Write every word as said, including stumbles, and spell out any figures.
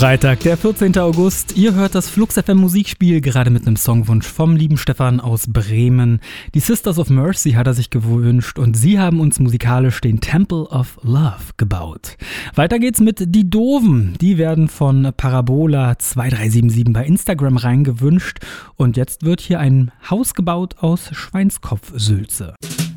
Freitag, der vierzehnten August. Ihr hört das Flux F M Musikspiel, gerade mit einem Songwunsch vom lieben Stefan aus Bremen. Die Sisters of Mercy hat er sich gewünscht und sie haben uns musikalisch den Temple of Love gebaut. Weiter geht's mit Die Doofen. Die werden von Parabola zwei drei sieben sieben bei Instagram reingewünscht und jetzt wird hier ein Haus gebaut aus Schweinskopfsülze.